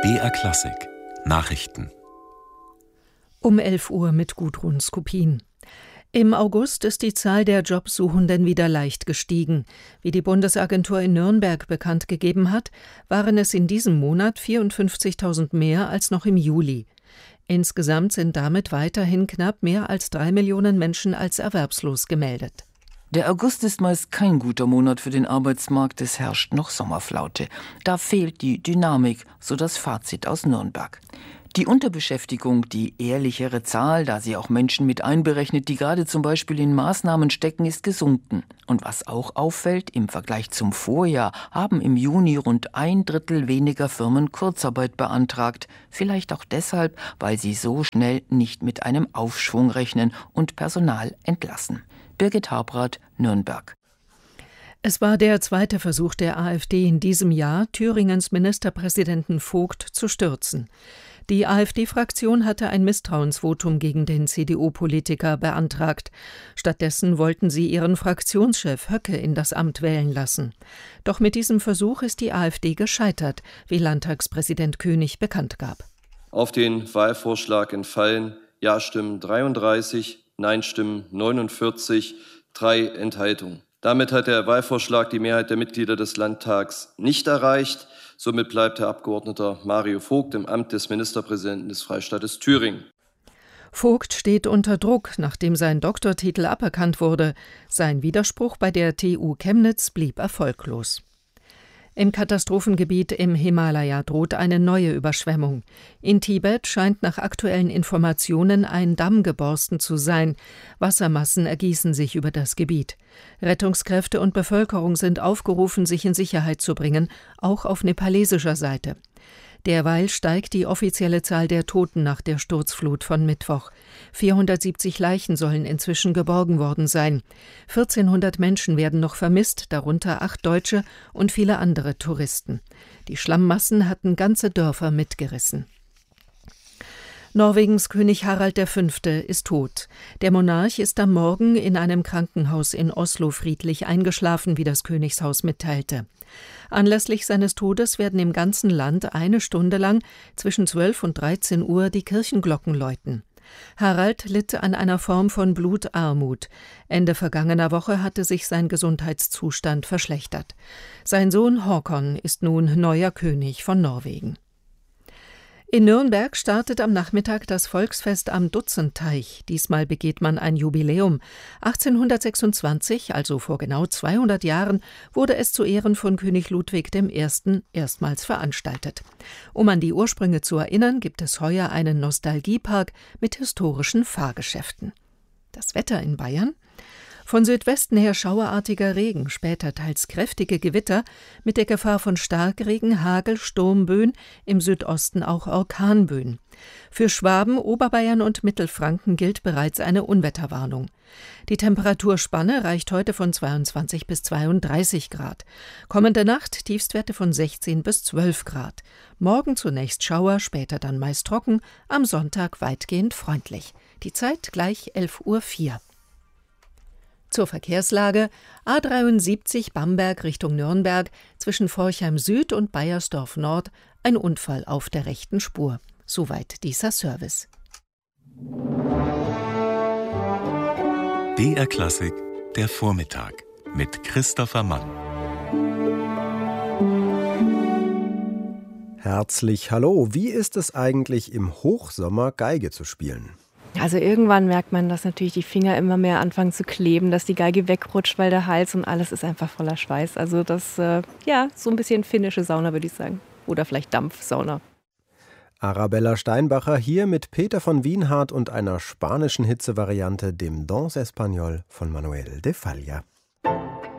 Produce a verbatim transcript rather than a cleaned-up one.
B R Klassik Nachrichten Um elf Uhr mit Gudrun Skupin. Im August ist die Zahl der Jobsuchenden wieder leicht gestiegen. Wie die Bundesagentur in Nürnberg bekannt gegeben hat, waren es in diesem Monat vierundfünfzigtausend mehr als noch im Juli. Insgesamt sind damit weiterhin knapp mehr als drei Millionen Menschen als erwerbslos gemeldet. Der August ist meist kein guter Monat für den Arbeitsmarkt, es herrscht noch Sommerflaute. Da fehlt die Dynamik, so das Fazit aus Nürnberg. Die Unterbeschäftigung, die ehrlichere Zahl, da sie auch Menschen mit einberechnet, die gerade zum Beispiel in Maßnahmen stecken, ist gesunken. Und was auch auffällt, im Vergleich zum Vorjahr haben im Juni rund ein Drittel weniger Firmen Kurzarbeit beantragt. Vielleicht auch deshalb, weil sie so schnell nicht mit einem Aufschwung rechnen und Personal entlassen. Birgit Habrath, Nürnberg. Es war der zweite Versuch der AfD in diesem Jahr, Thüringens Ministerpräsidenten Vogt zu stürzen. Die AfD-Fraktion hatte ein Misstrauensvotum gegen den C D U-Politiker beantragt. Stattdessen wollten sie ihren Fraktionschef Höcke in das Amt wählen lassen. Doch mit diesem Versuch ist die AfD gescheitert, wie Landtagspräsident König bekannt gab. Auf den Wahlvorschlag entfallen Ja-Stimmen dreiunddreißig, Nein-Stimmen neunundvierzig, drei Enthaltungen. Damit hat der Wahlvorschlag die Mehrheit der Mitglieder des Landtags nicht erreicht. Somit bleibt Herr Abgeordneter Mario Vogt im Amt des Ministerpräsidenten des Freistaates Thüringen. Vogt steht unter Druck, nachdem sein Doktortitel aberkannt wurde. Sein Widerspruch bei der T U Chemnitz blieb erfolglos. Im Katastrophengebiet im Himalaya droht eine neue Überschwemmung. In Tibet scheint nach aktuellen Informationen ein Damm geborsten zu sein. Wassermassen ergießen sich über das Gebiet. Rettungskräfte und Bevölkerung sind aufgerufen, sich in Sicherheit zu bringen, auch auf nepalesischer Seite. Derweil steigt die offizielle Zahl der Toten nach der Sturzflut von Mittwoch. vierhundertsiebzig Leichen sollen inzwischen geborgen worden sein. vierzehnhundert Menschen werden noch vermisst, darunter acht Deutsche und viele andere Touristen. Die Schlammmassen hatten ganze Dörfer mitgerissen. Norwegens König Harald der Fünfte ist tot. Der Monarch ist am Morgen in einem Krankenhaus in Oslo friedlich eingeschlafen, wie das Königshaus mitteilte. Anlässlich seines Todes werden im ganzen Land eine Stunde lang zwischen zwölf und dreizehn Uhr die Kirchenglocken läuten. Harald litt an einer Form von Blutarmut. Ende vergangener Woche hatte sich sein Gesundheitszustand verschlechtert. Sein Sohn Håkon ist nun neuer König von Norwegen. In Nürnberg startet am Nachmittag das Volksfest am Dutzendteich. Diesmal begeht man ein Jubiläum. achtzehnhundertsechsundzwanzig, also vor genau zweihundert Jahren, wurde es zu Ehren von König Ludwig der Erste. erstmals veranstaltet. Um an die Ursprünge zu erinnern, gibt es heuer einen Nostalgiepark mit historischen Fahrgeschäften. Das Wetter in Bayern? Von Südwesten her schauerartiger Regen, später teils kräftige Gewitter, mit der Gefahr von Starkregen, Hagel, Sturmböen, im Südosten auch Orkanböen. Für Schwaben, Oberbayern und Mittelfranken gilt bereits eine Unwetterwarnung. Die Temperaturspanne reicht heute von zweiundzwanzig bis zweiunddreißig Grad. Kommende Nacht Tiefstwerte von sechzehn bis zwölf Grad. Morgen zunächst Schauer, später dann meist trocken, am Sonntag weitgehend freundlich. Die Zeit gleich elf Uhr vier. Zur Verkehrslage: A dreiundsiebzig Bamberg Richtung Nürnberg, zwischen Forchheim Süd und Baiersdorf Nord, ein Unfall auf der rechten Spur. Soweit dieser Service. B R Klassik, der Vormittag mit Christopher Mann. Herzlich hallo. Wie ist es eigentlich im Hochsommer Geige zu spielen? Also irgendwann merkt man, dass natürlich die Finger immer mehr anfangen zu kleben, dass die Geige wegrutscht, weil der Hals und alles ist einfach voller Schweiß. Also das, äh, ja, so ein bisschen finnische Sauna, würde ich sagen. Oder vielleicht Dampfsauna. Arabella Steinbacher hier mit Peter von Wienhardt und einer spanischen Hitzevariante, dem Danse Espagnol von Manuel de Falla.